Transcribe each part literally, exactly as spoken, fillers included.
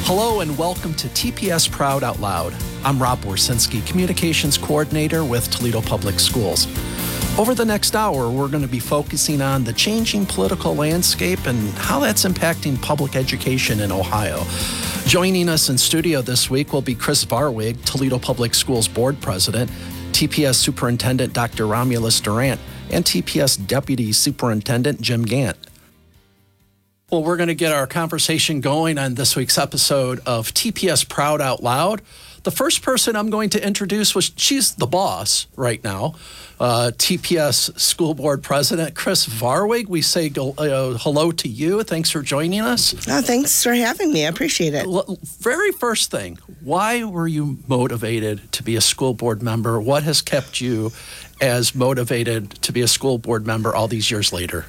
Hello and welcome to T P S Proud Out Loud. I'm Rob Warsinski, Communications Coordinator with Toledo Public Schools. Over the next hour, we're going to be focusing on the changing political landscape and how that's impacting public education in Ohio. Joining us in studio this week will be Chris Varwig, Toledo Public Schools Board President, T P S Superintendent Doctor Romulus Durant, and T P S Deputy Superintendent Jim Gant. Well, we're going to get our conversation going on this week's episode of T P S Proud Out Loud. The first person I'm going to introduce was, she's the boss right now, uh, T P S School Board President Chris Varwig. We say go, uh, hello to you. Thanks for joining us. Oh, thanks for having me. I appreciate it. L- very first thing, why were you motivated to be a school board member? What has kept you as motivated to be a school board member all these years later?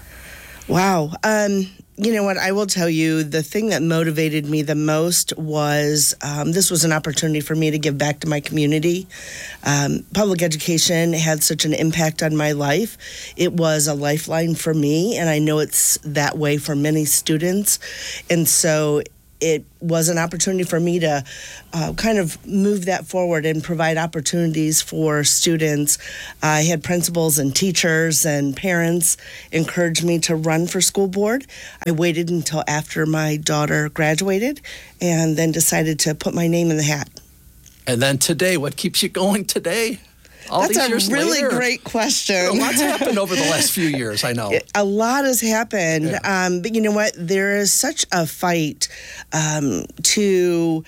Wow. Um, you know what? I will tell you, the thing that motivated me the most was um, this was an opportunity for me to give back to my community. Um, public education had such an impact on my life. It was a lifeline for me, and I know it's that way for many students. And so it was an opportunity for me to uh, kind of move that forward and provide opportunities for students. I had principals and teachers and parents encourage me to run for school board. I waited until after my daughter graduated and then decided to put my name in the hat. And then today, what keeps you going today? All That's these a years really later? great question. A lot's happened over the last few years, I know. A lot has happened. Yeah. Um, but you know what? There is such a fight um, to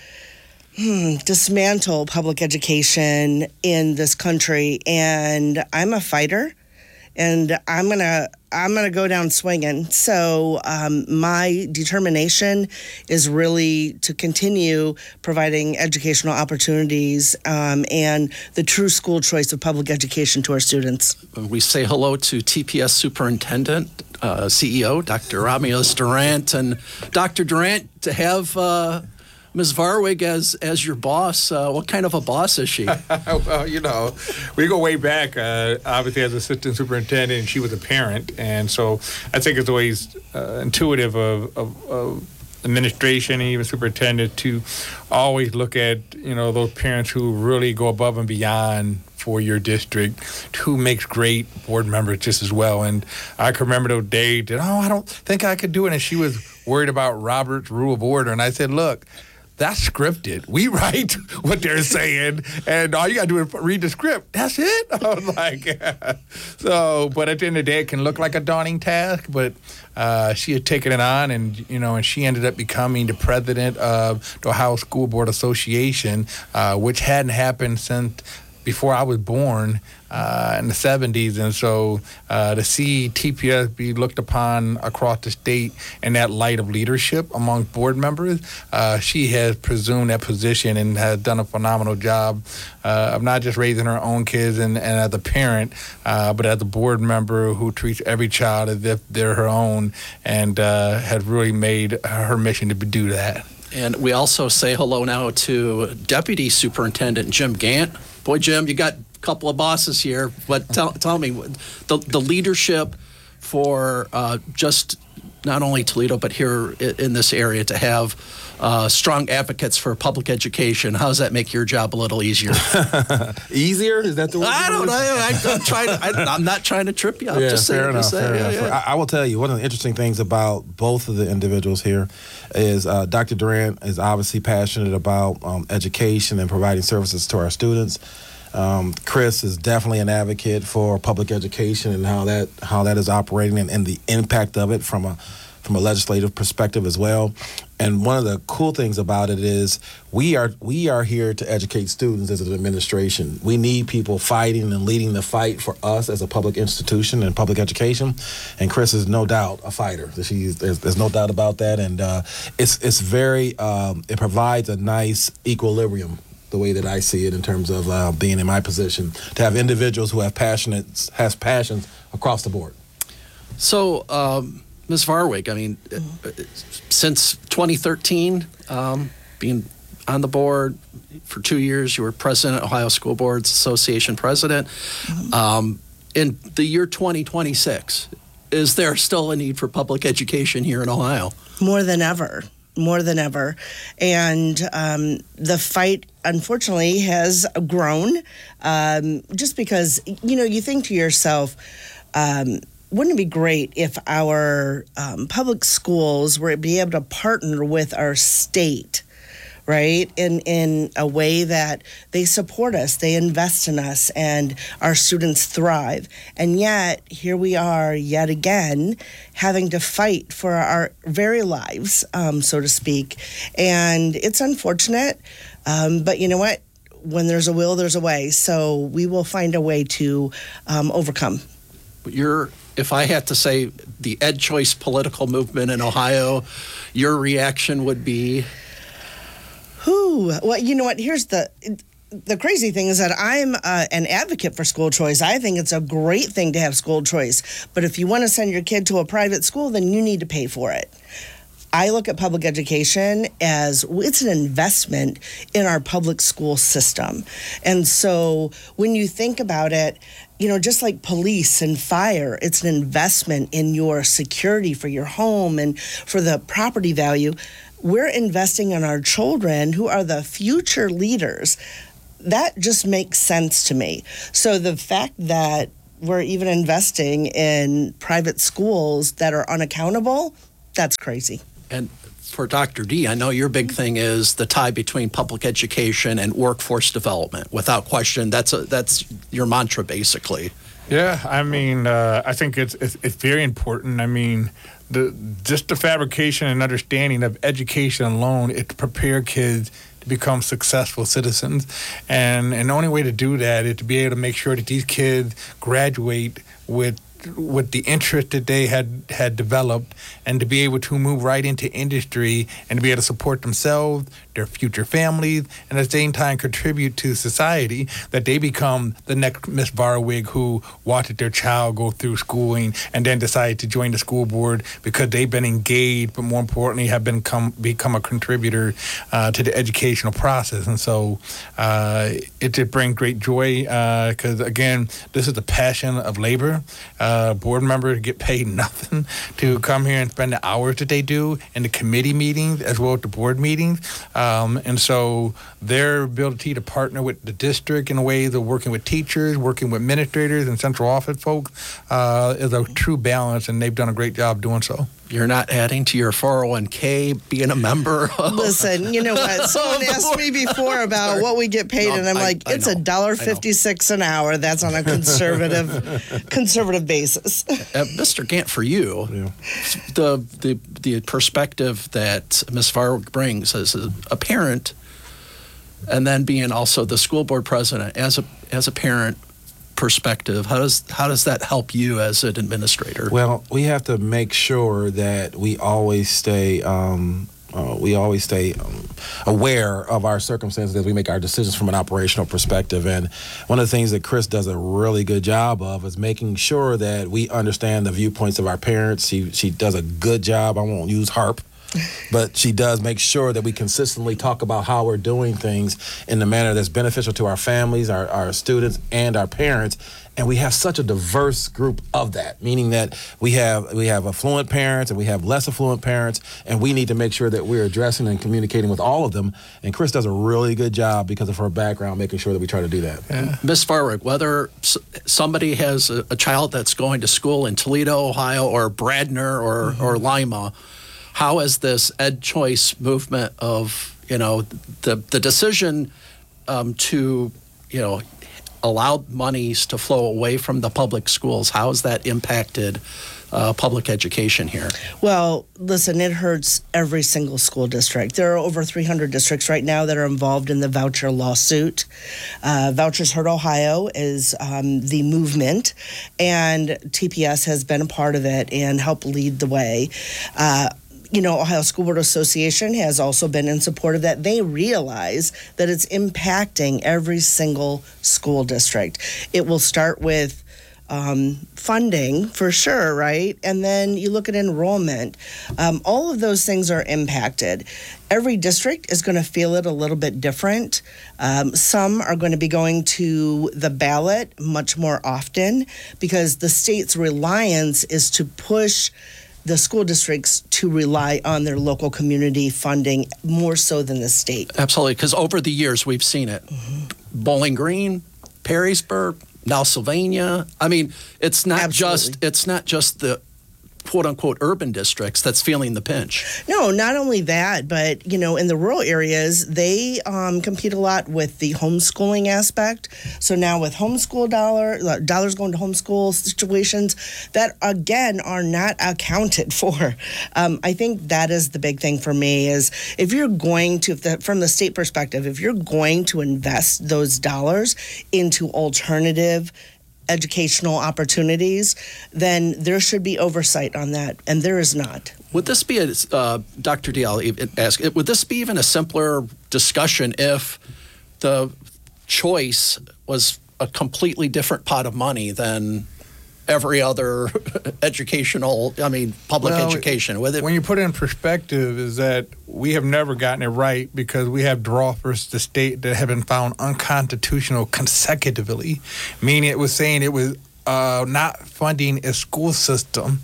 hmm, dismantle public education in this country. And I'm a fighter. And I'm gonna I'm gonna go down swinging. So um, my determination is really to continue providing educational opportunities um, and the true school choice of public education to our students. We say hello to T P S Superintendent, uh, C E O, Doctor Romulus Durant. And Doctor Durant, to have uh, Miz Varwig as as your boss, uh, what kind of a boss is she? Well, you know, we go way back, uh, obviously, as assistant superintendent, and she was a parent. And so I think it's always uh, intuitive of, of, of administration and even superintendent to always look at, you know, those parents who really go above and beyond for your district, who makes great board members just as well. And I can remember those days that, oh, I don't think I could do it. And she was worried about Robert's Rule of Order. And I said, look, that's scripted. We write what they're saying, and all you got to do is read the script. That's it. I was like, yeah. So, but at the end of the day, it can look like a daunting task, but uh, she had taken it on, and, you know, and she ended up becoming the president of the Ohio School Board Association, uh, which hadn't happened since before I was born uh, in the seventies. And so uh, to see T P S be looked upon across the state in that light of leadership among board members, uh, she has presumed that position and has done a phenomenal job uh, of not just raising her own kids and, and as a parent, uh, but as a board member who treats every child as if they're her own, and uh, has really made her mission to do that. And we also say hello now to Deputy Superintendent Jim Gant. Boy, Jim, you got a couple of bosses here, but tell, tell me, the, the leadership for uh, just not only Toledo, but here in this area to have uh, strong advocates for public education, how does that make your job a little easier? Easier? Is that the word? I don't know. I, I'm, trying to, I, I'm not trying to trip you. I'm yeah, just saying. fair enough. Just saying, fair yeah, enough. yeah. I, I will tell you, one of the interesting things about both of the individuals here is uh, Doctor Durant is obviously passionate about um, education and providing services to our students. Um, Chris is definitely an advocate for public education and how that how that is operating and, and the impact of it from a from a legislative perspective as well. And one of the cool things about it is we are we are here to educate students as an administration. We need people fighting and leading the fight for us as a public institution and public education. And Chris is no doubt a fighter. She's, there's, there's no doubt about that. And uh, it's it's very um, it provides a nice equilibrium, the way that I see it, in terms of uh, being in my position, to have individuals who have passionate has passions across the board. So, um, Miz Varwig, I mean, mm-hmm. since twenty thirteen, um, being on the board for two years, you were president, Ohio School Boards Association president. Mm-hmm. Um, in the year twenty twenty-six, is there still a need for public education here in Ohio? More than ever. more than ever. And um, the fight, unfortunately, has grown um, just because, you know, you think to yourself, um, wouldn't it be great if our um, public schools were be able to partner with our state, right, in in a way that they support us, they invest in us, and our students thrive. And yet, here we are yet again having to fight for our very lives, um, so to speak. And it's unfortunate, um, but you know what? When there's a will, there's a way. So we will find a way to um, overcome. You're, if I had to say the EdChoice political movement in Ohio, your reaction would be? Who? Well, you know what? Here's the the crazy thing is that I'm uh, an advocate for school choice. I think it's a great thing to have school choice. But if you want to send your kid to a private school, then you need to pay for it. I look at public education as it's an investment in our public school system. And so when you think about it, you know, just like police and fire, it's an investment in your security for your home and for the property value. We're investing in our children who are the future leaders. That just makes sense to me. So the fact that we're even investing in private schools that are unaccountable, that's crazy. And for Doctor D, I know your big thing is the tie between public education and workforce development. Without question, that's a, that's your mantra, basically. Yeah, I mean, uh, I think it's, it's it's very important. I mean, the just the fabrication and understanding of education alone, it to prepare kids to become successful citizens, and and the only way to do that is to be able to make sure that these kids graduate with with the interest that they had had developed, and to be able to move right into industry and to be able to support themselves, their future families, and at the same time contribute to society, that they become the next Miss Barwig who watched their child go through schooling and then decided to join the school board because they've been engaged, but more importantly have been come, become a contributor uh, to the educational process. And so uh, it did bring great joy because, uh, again, this is the passion of labor. Uh, board members get paid nothing to come here and spend the hours that they do in the committee meetings as well as the board meetings. Um, and so their ability to partner with the district in a way of working with teachers, working with administrators and central office folks uh, is a true balance, and they've done a great job doing so. You're not adding to your four oh one k being a member of... Listen, you know what? Someone asked me before about what we get paid, No, and I'm I- like, I it's a know. dollar I know. fifty-six an hour. That's on a conservative conservative basis. Uh, Mister Gant, for you, Yeah. the, the the perspective that Miz Farwick brings as a, a parent, and then being also the school board president, as a as a parent perspective, how does how does that help you as an administrator? Well, we have to make sure that we always stay um, uh, we always stay um, aware of our circumstances as we make our decisions from an operational perspective. And one of the things that Chris does a really good job of is making sure that we understand the viewpoints of our parents. She she does a good job. I won't use HARP. But she does make sure that we consistently talk about how we're doing things in the manner that's beneficial to our families, our, our students, and our parents. And we have such a diverse group of that, meaning that we have we have affluent parents and we have less affluent parents, and we need to make sure that we're addressing and communicating with all of them. And Chris does a really good job because of her background, making sure that we try to do that. Yeah. Miz Farwick, whether s- somebody has a, a child that's going to school in Toledo, Ohio, or Bradner, or, or Lima, how has this EdChoice movement of, you know, the the decision um, to, you know, allow monies to flow away from the public schools, how has that impacted uh, public education here? Well, listen, it hurts every single school district. There are over three hundred districts right now that are involved in the voucher lawsuit. Uh, Vouchers Hurt Ohio is um, the movement, and T P S has been a part of it and helped lead the way. Uh, You know, Ohio School Board Association has also been in support of that. They realize that it's impacting every single school district. It will start with um, funding for sure, right? And then you look at enrollment. Um, all of those things are impacted. Every district is going to feel it a little bit different. Um, some are going to be going to the ballot much more often because the state's reliance is to push the school districts to rely on their local community funding more so than the state. Absolutely, because over the years we've seen it. Mm-hmm. Bowling Green, Perrysburg, now Sylvania. I mean, it's not Absolutely. just it's not just the quote unquote urban districts that's feeling the pinch. No, not only that, but you know, in the rural areas, they um, compete a lot with the homeschooling aspect. So now with homeschool dollar dollars going to homeschool situations that again are not accounted for. Um, I think that is the big thing for me is if you're going to, if the, from the state perspective, if you're going to invest those dollars into alternative educational opportunities, then there should be oversight on that, and there is not. Would this be, a, uh, Doctor Dial ask, would this be even a simpler discussion if the choice was a completely different pot of money than every other educational, I mean, public Well, education? With it, When you put it in perspective, is that we have never gotten it right because we have draw versus the state that have been found unconstitutional consecutively, meaning it was saying it was uh, not funding a school system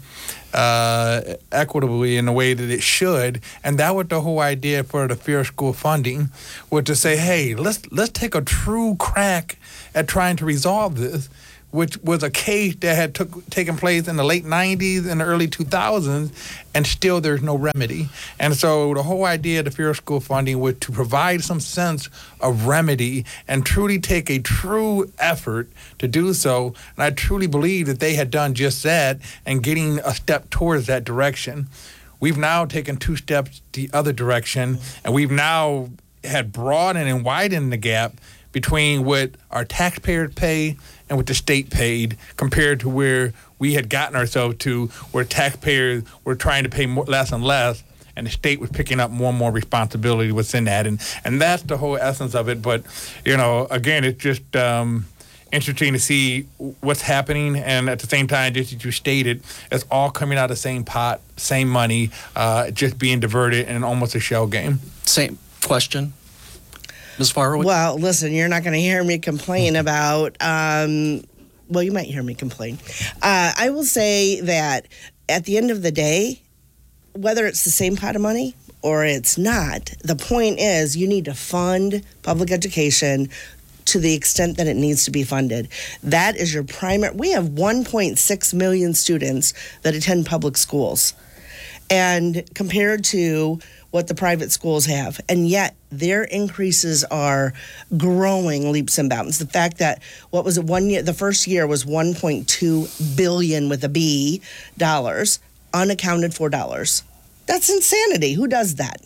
uh, equitably in the way that it should, and that was the whole idea for the fair school funding, was to say, hey, let's let's take a true crack at trying to resolve this, which was a case that had took, taken place in the late nineties and the early two thousands, and still there's no remedy. And so the whole idea of the fair school funding was to provide some sense of remedy and truly take a true effort to do so. And I truly believe that they had done just that and getting a step towards that direction. We've now taken two steps the other direction, and we've now had broadened and widened the gap between what our taxpayers pay and what the state paid compared to where we had gotten ourselves to, where taxpayers were trying to pay more, less and less, and the state was picking up more and more responsibility within that. And, and that's the whole essence of it. But, you know, again, it's just um, interesting to see what's happening. And at the same time, just as you stated, it's all coming out of the same pot, same money, uh, just being diverted in almost a shell game. same question. Miz Farwood? Well, listen, you're not going to hear me complain about, um, well, you might hear me complain. Uh, I will say that at the end of the day, whether it's the same pot of money or it's not, the point is you need to fund public education to the extent that it needs to be funded. That is your primary. We have one point six million students that attend public schools, and compared to what the private schools have, and yet their increases are growing leaps and bounds. The fact that what was it one year, the first year was one point two billion with a B dollars, unaccounted for dollars. That's insanity. Who does that?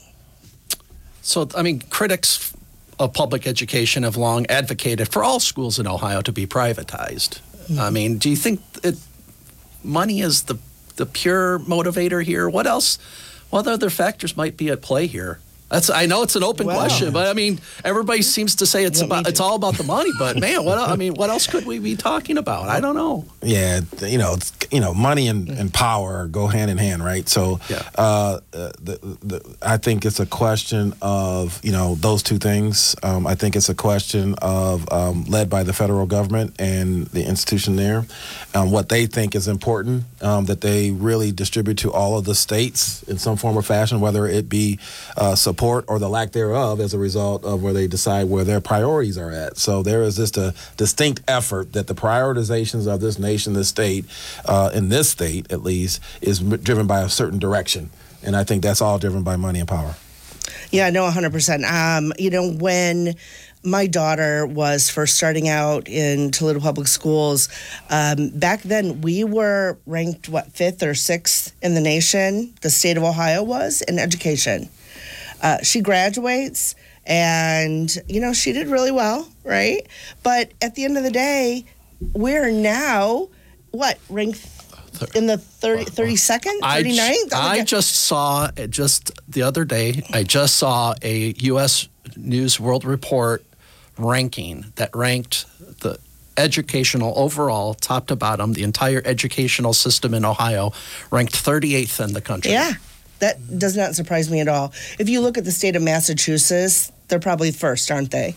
So, I mean, critics of public education have long advocated for all schools in Ohio to be privatized. Mm-hmm. I mean, do you think it, money is the the pure motivator here? What else? What other factors might be at play here? That's I know it's an open Well, question, but I mean, everybody seems to say it's Let me about do- it's all about the money. But man, what el- I mean, what else could we be talking about? I don't know. Yeah, you know, it's, you know, money and, and power go hand in hand, right? So, Yeah. uh, the, the, I think it's a question of, you know, those two things. Um, I think it's a question of um, led by the federal government and the institution there, um, what they think is important, um, that they really distribute to all of the states in some form or fashion, whether it be uh, support or the lack thereof as a result of where they decide where their priorities are at. So there is just a distinct effort that the prioritizations of this nation, this state, uh, in this state at least, is m- driven by a certain direction. And I think that's all driven by money and power. Yeah, no, one hundred percent. Um, you know, when my daughter was first starting out in Toledo Public Schools, um, back then we were ranked, what, fifth or sixth in the nation, the state of Ohio was, in education. Uh, she graduates, and, you know, she did really well, right? But at the end of the day, we're now, what, ranked in the thirty, thirty-second, I, j- thirty-ninth? I just saw it just the other day. I just saw a U S News World Report ranking that ranked the educational overall, top to bottom, the entire educational system in Ohio, ranked thirty-eighth in the country. Yeah, that does not surprise me at all. If you look at the state of Massachusetts, they're probably first, aren't they?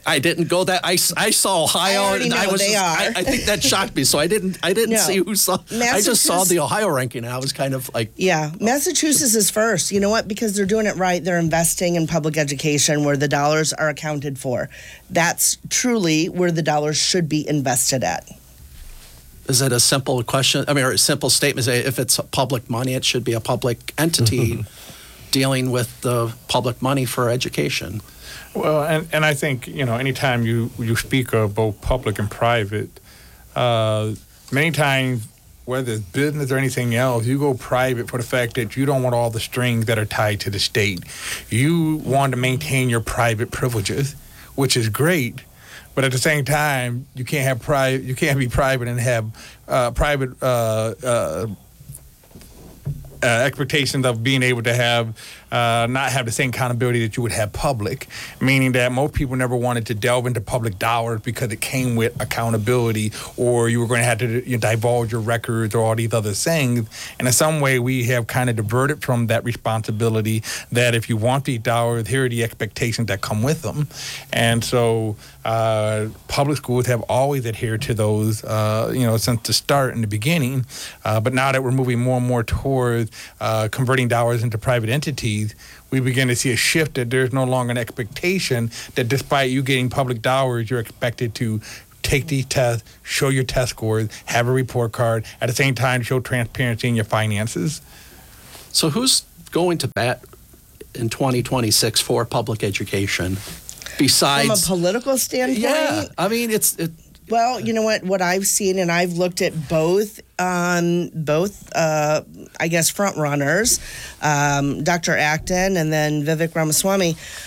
I didn't go that. I, s- I saw Ohio, I already and I know was. they just- are. I, I think that shocked me. So I didn't. I didn't No. see who saw. I just saw Massachusetts- the Ohio ranking, and I was kind of like, Yeah, Massachusetts is first. You know what? Because they're doing it right. They're investing in public education where the dollars are accounted for. That's truly where the dollars should be invested at. is it a simple question? I mean, or a simple statement? Is if it's public money, it should be a public entity dealing with the public money for education. Well, and, and I think, you know, anytime you, you speak of both public and private, uh, many times, whether it's business or anything else, you go private for the fact that you don't want all the strings that are tied to the state. You want to maintain your private privileges, which is great. But at the same time, you can't have private. You can't be private and have uh, private uh, uh, uh, expectations of being able to have uh, not have the same accountability that you would have public. Meaning that most people never wanted to delve into public dollars because it came with accountability, or you were going to have to, you know, divulge your records or all these other things. And in some way, we have kind of diverted from that responsibility. That if you want these dollars, here are the expectations that come with them. And so. Uh, public schools have always adhered to those, uh, you know, since the start in the beginning. Uh, but now that we're moving more and more toward uh, converting dollars into private entities, we begin to see a shift that there's no longer an expectation that despite you getting public dollars, you're expected to take these tests, show your test scores, have a report card, at the same time show transparency in your finances. So who's going to bat in twenty twenty-six for public education? Besides, From a political standpoint, yeah, I mean, it's it, well, you know what? What I've seen, and I've looked at both, um, both, uh, I guess, front runners, um, Doctor Acton and then Vivek Ramaswamy.